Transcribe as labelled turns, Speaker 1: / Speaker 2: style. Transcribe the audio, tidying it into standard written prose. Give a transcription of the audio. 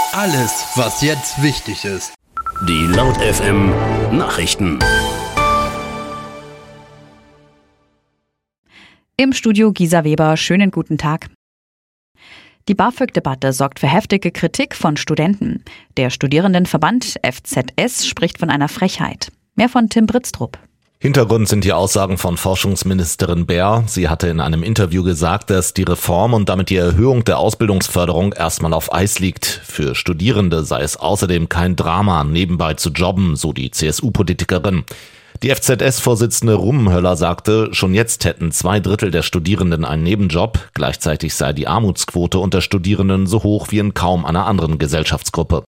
Speaker 1: Alles, was jetzt wichtig ist.
Speaker 2: Die Laut FM Nachrichten.
Speaker 3: Im Studio Gisa Weber, schönen guten Tag. Die BAföG-Debatte sorgt für heftige Kritik von Studenten. Der Studierendenverband FZS spricht von einer Frechheit. Mehr von Tim Britztrup.
Speaker 4: Hintergrund sind die Aussagen von Forschungsministerin Baer. Sie hatte in einem Interview gesagt, dass die Reform und damit die Erhöhung der Ausbildungsförderung erstmal auf Eis liegt. Für Studierende sei es außerdem kein Drama, nebenbei zu jobben, so die CSU-Politikerin. Die FZS-Vorsitzende Rummenhöller sagte, schon jetzt hätten 2/3 der Studierenden einen Nebenjob. Gleichzeitig sei die Armutsquote unter Studierenden so hoch wie in kaum einer anderen Gesellschaftsgruppe.